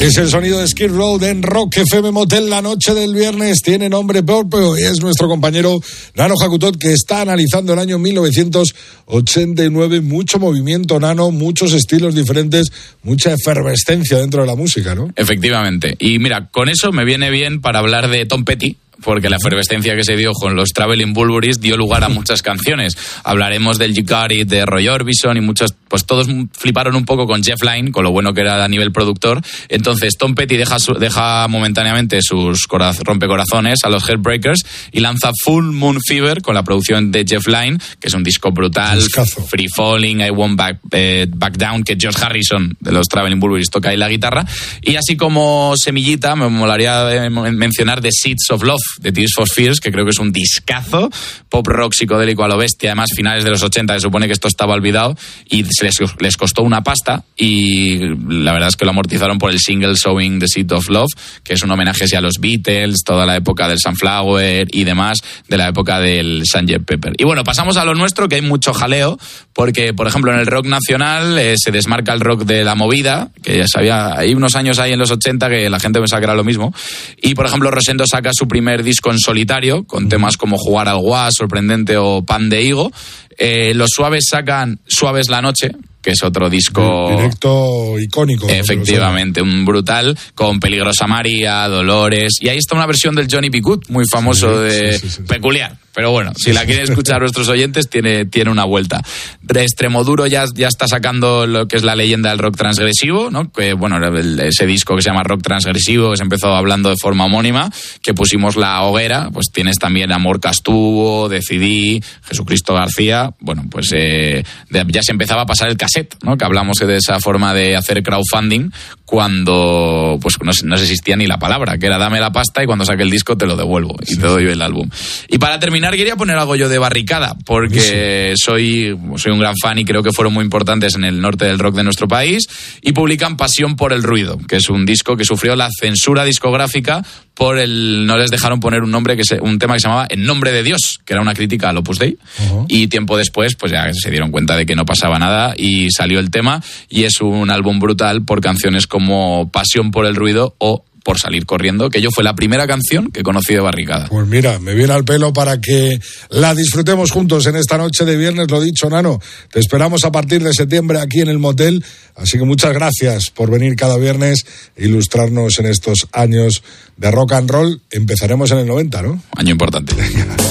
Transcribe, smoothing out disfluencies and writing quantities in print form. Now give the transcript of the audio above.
Es el sonido de Skid Row en Rock FM Motel. La noche del viernes tiene nombre propio y es nuestro compañero Nano Jacutot, que está analizando el año 1989. Mucho movimiento, Nano, muchos estilos diferentes, mucha efervescencia dentro de la música, ¿no? Efectivamente. Y mira, con eso me viene bien para hablar de Tom Petty, porque la efervescencia que se dio con los Traveling Wilburys dio lugar a muchas canciones. Hablaremos del You Got It, de Roy Orbison y muchos, pues todos fliparon un poco con Jeff Lynne, con lo bueno que era a nivel productor. Entonces Tom Petty deja momentáneamente sus rompecorazones a los Heartbreakers y lanza Full Moon Fever con la producción de Jeff Lynne, que es un disco brutal. Discazo. Free Falling, I Won't Back Down, que George Harrison de los Traveling Wilburys toca ahí la guitarra. Y así como semillita, me molaría mencionar The Seeds of Love, de Tears for Fears, que creo que es un discazo, pop rock psicodélico a lo bestia, además finales de los 80, se supone que esto estaba olvidado y les costó una pasta, y la verdad es que lo amortizaron por el single Sowing the Seed of Love, que es un homenaje a los Beatles, toda la época del Sunflower y demás, de la época del Sgt. Pepper. Y bueno, pasamos a lo nuestro, que hay mucho jaleo, porque por ejemplo en el rock nacional se desmarca el rock de la movida, que ya sabía, hay unos años ahí en los 80 que la gente pensaba que era lo mismo, y por ejemplo Rosendo saca su primer disco en solitario, con temas como Jugar al Guas, Sorprendente o Pan de Higo. Los Suaves sacan Suaves la Noche, que es otro disco directo icónico. Efectivamente, un brutal, con Peligrosa María, Dolores, y ahí está una versión del Johnny B. Good, muy famoso, sí. Peculiar. Pero bueno, si la quieren escuchar nuestros oyentes, tiene una vuelta. De Extremoduro ya está sacando lo que es la leyenda del rock transgresivo, ¿no? Que bueno, ese disco que se llama Rock Transgresivo, que se empezó hablando de forma homónima, que pusimos La Hoguera, pues tienes también Amor Castuvo, Decidí, Jesucristo García. Bueno, pues ya se empezaba a pasar el cassette, ¿no? Que hablamos de esa forma de hacer crowdfunding cuando pues no existía ni la palabra, que era dame la pasta y cuando saque el disco te lo devuelvo y te doy el álbum. Y para terminar, quería poner algo yo de Barricada, porque soy un gran fan y creo que fueron muy importantes en el norte del rock de nuestro país, y publican Pasión por el Ruido, que es un disco que sufrió la censura discográfica no les dejaron poner un tema que se llamaba En Nombre de Dios, que era una crítica al Opus Dei. Y tiempo después pues ya se dieron cuenta de que no pasaba nada y salió el tema, y es un álbum brutal por canciones como Pasión por el Ruido o Por Salir Corriendo, que yo fue la primera canción que conocí de Barricada. Pues mira, me viene al pelo para que la disfrutemos juntos en esta noche de viernes. Lo dicho, Nano, te esperamos a partir de septiembre aquí en el Motel, así que muchas gracias por venir cada viernes e ilustrarnos en estos años de rock and roll. Empezaremos en el 90, ¿no? Año importante.